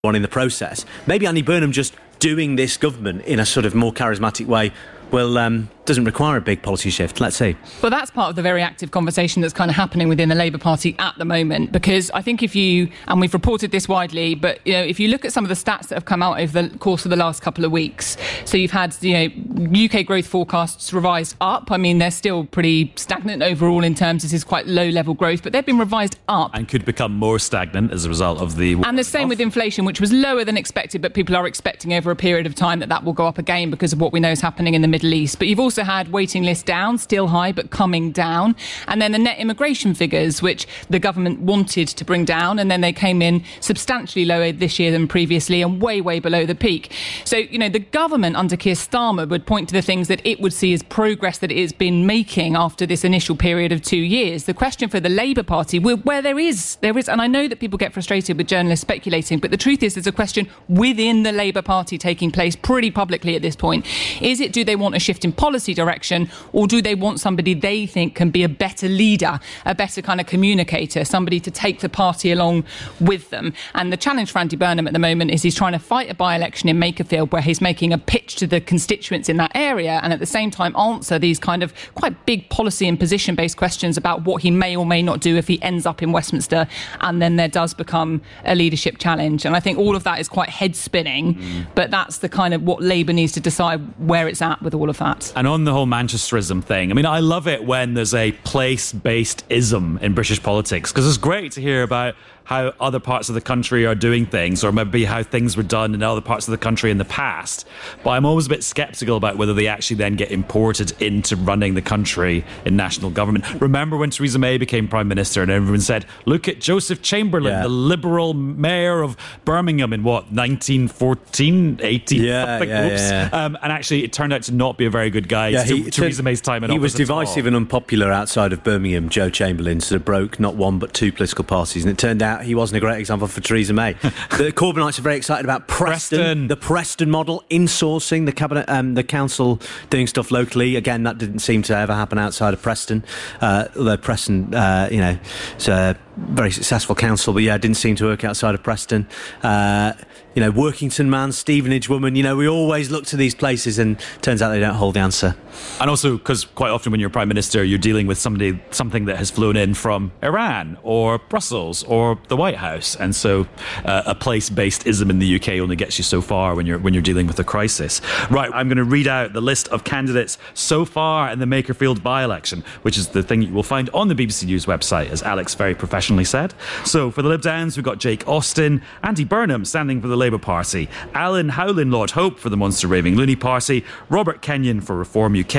on in the process. Maybe Andy Burnham just doing this government in a sort of more charismatic way doesn't require a big policy shift. Let's see. Well, that's part of the very active conversation that's kind of happening within the Labour Party at the moment, because I think and we've reported this widely, but if you look at some of the stats that have come out over the course of the last couple of weeks, so you've had UK growth forecasts revised up. I mean, they're still pretty stagnant overall in terms this is quite low level growth, but they've been revised up. And could become more stagnant as a result of the... And the same with inflation, which was lower than expected, but people are expecting over a period of time that will go up again because of what we know is happening in the Middle East. But you've also had waiting lists down, still high, but coming down. And then the net immigration figures, which the government wanted to bring down, and then they came in substantially lower this year than previously and way, way below the peak. So, the government under Keir Starmer would point to the things that it would see as progress that it has been making after this initial period of 2 years. The question for the Labour Party, where there is, and I know that people get frustrated with journalists speculating, but the truth is there's a question within the Labour Party taking place pretty publicly at this point. Do they want a shift in policy direction, or do they want somebody they think can be a better leader, a better kind of communicator, somebody to take the party along with them? And the challenge for Andy Burnham at the moment is he's trying to fight a by-election in Makerfield where he's making a pitch to the constituents in that area and at the same time answer these kind of quite big policy and position-based questions about what he may or may not do if he ends up in Westminster, and then there does become a leadership challenge. And I think all of that is quite head-spinning, but that's the kind of what Labour needs to decide where it's at with all of that. And on the whole Manchesterism thing, I mean, I love it when there's a place-based ism in British politics, because it's great to hear about how other parts of the country are doing things, or maybe how things were done in other parts of the country in the past. But I'm always a bit sceptical about whether they actually then get imported into running the country in national government. Remember when Theresa May became Prime Minister and everyone said, look at Joseph Chamberlain, the Liberal mayor of Birmingham in 1914, 18? And actually it turned out to not be a very good guide to Theresa May's time in office. He was divisive and unpopular outside of Birmingham. Joe Chamberlain sort of broke not one but two political parties, and it turned out he wasn't a great example for Theresa May. The Corbynites are very excited about Preston, the Preston model, insourcing the cabinet, the council doing stuff locally. Again, that didn't seem to ever happen outside of Preston. Although Preston, it's a very successful council, but it didn't seem to work outside of Preston. Workington man, Stevenage woman, we always look to these places and turns out they don't hold the answer. And also because quite often when you're Prime Minister, you're dealing with something that has flown in from Iran or Brussels or the White House. And so a place-based ism in the UK only gets you so far when you're dealing with a crisis. Right, I'm going to read out the list of candidates so far in the Makerfield by-election, which is the thing you will find on the BBC News website, as Alex very professionally said. So for the Lib Dems, we've got Jake Austin, Andy Burnham standing for the Labour Party, Alan Howlin Lord Hope for the Monster Raving Loony Party, Robert Kenyon for Reform UK,